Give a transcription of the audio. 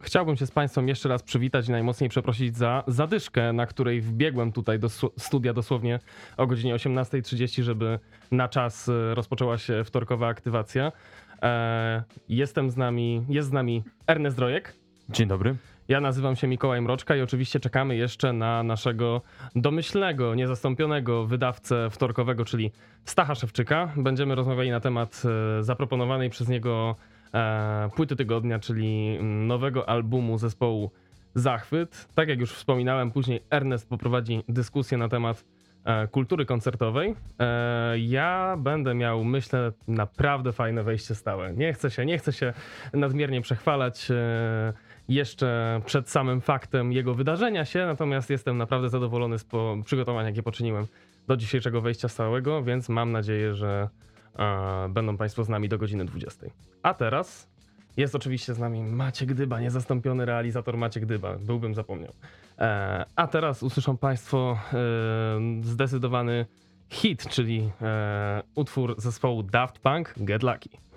Chciałbym się z Państwem jeszcze raz przywitać i najmocniej przeprosić za zadyszkę, na której wbiegłem tutaj do studia dosłownie o godzinie 18:30, żeby na czas rozpoczęła się wtorkowa aktywacja. Jest z nami Ernest Drojek. Dzień dobry. Ja nazywam się Mikołaj Mroczka i oczywiście czekamy jeszcze na naszego domyślnego, niezastąpionego wydawcę wtorkowego, czyli Stacha Szewczyka. Będziemy rozmawiali na temat zaproponowanej przez niego płyty tygodnia, czyli nowego albumu zespołu Zachwyt. Tak jak już wspominałem, później Ernest poprowadzi dyskusję na temat kultury koncertowej. Ja będę miał, myślę, naprawdę fajne wejście stałe. Nie chcę się nadmiernie przechwalać jeszcze przed samym faktem jego wydarzenia się, natomiast jestem naprawdę zadowolony z przygotowań, jakie poczyniłem do dzisiejszego wejścia stałego, więc mam nadzieję, że będą Państwo z nami do godziny 20. A teraz jest oczywiście z nami Maciek Dyba, niezastąpiony realizator Maciek Dyba, byłbym zapomniał. A teraz usłyszą Państwo zdecydowany hit, czyli utwór zespołu Daft Punk, Get Lucky.